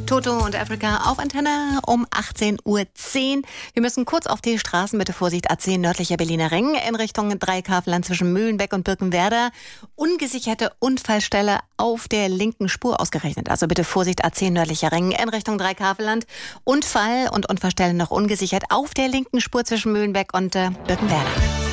Toto und Africa auf Antenne um 18:10 Uhr. Wir müssen kurz auf die Straßen, bitte Vorsicht, A10 nördlicher Berliner Ring in Richtung Dreikafel zwischen Mühlenbeck und Birkenwerder. Ungesicherte Unfallstelle auf der linken Spur ausgerechnet. Also bitte Vorsicht, A10 nördlicher Ring in Richtung Dreikafelland. Unfall und Unfallstelle noch ungesichert auf der linken Spur zwischen Mühlenbeck und Birkenwerder.